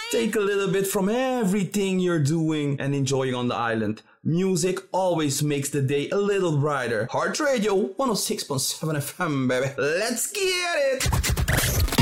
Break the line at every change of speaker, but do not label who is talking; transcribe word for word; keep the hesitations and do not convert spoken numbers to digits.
Take a little bit from everything you're doing and enjoying on the island. Music always makes the day a little brighter. Heart Radio one oh six point seven F M, baby. Let's get it!